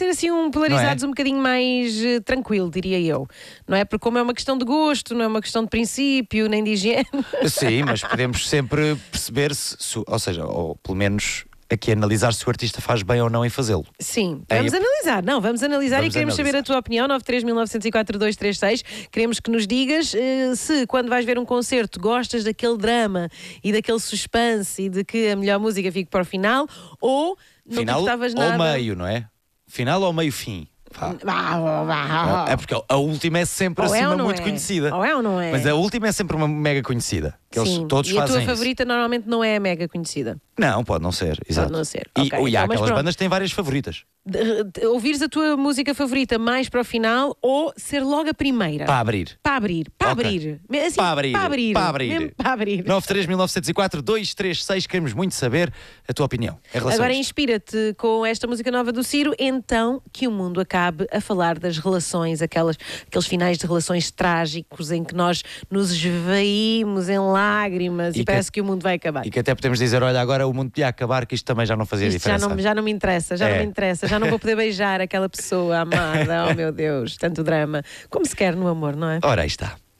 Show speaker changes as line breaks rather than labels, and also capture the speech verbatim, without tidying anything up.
ser assim um polarizados
Não é?
um bocadinho mais uh, tranquilo, diria eu. Não é? Porque como é uma questão de gosto, não é uma questão de princípio, nem de higiene.
Sim, mas podemos sempre perceber se, se ou seja, ou pelo menos aqui analisar se o artista faz bem ou não em fazê-lo.
Sim,
É,
vamos
eu-
analisar, não, vamos analisar
Vamos
e queremos
analisar.
saber a tua opinião, nove três mil novecentos e quatro dois três seis. Queremos que nos digas eh, se quando vais ver um concerto gostas daquele drama e daquele suspense e de que a melhor música fique para o final, ou não
Final
te gostavas
ou
nada.
meio, não é? Final ou meio fim. Vá.
Vá, vá, vá.
É porque a última é sempre
Ou é
assim
ou
uma
não
muito
é?
conhecida.
Ou é ou não é?
Mas a última é sempre uma mega conhecida. Que eles
Sim.
todos
e a
fazem
tua
isso.
favorita normalmente não é a mega conhecida.
Não, pode não ser. Exato.
não ser.
E,
Ok,
e há
então, mas
aquelas
pronto.
bandas que têm várias favoritas.
De- de- ouvires a tua música favorita mais para o final ou ser logo a primeira?
Para abrir.
Para abrir, para
Ok.
abrir. Me- Assim,
Para abrir,
Para abrir.
para abrir.
Mesmo para abrir.
nove três mil novecentos e quatro dois três seis. Queremos muito saber a tua opinião em relação
Agora
a isto.
inspira-te com esta música nova do Ciro, então que o mundo acabe a falar das relações, aquelas, aqueles finais de relações trágicos em que nós nos esvaímos em lágrimas e,
E que-
parece que o mundo vai acabar.
E que até podemos dizer, olha, agora o mundo podia acabar, que isto também já não fazia
Isto já
diferença.
não, já não me interessa, já
É.
não me interessa, já não vou poder beijar aquela pessoa amada, oh meu Deus, tanto drama. Como se quer no amor, não é?
Ora, aí está.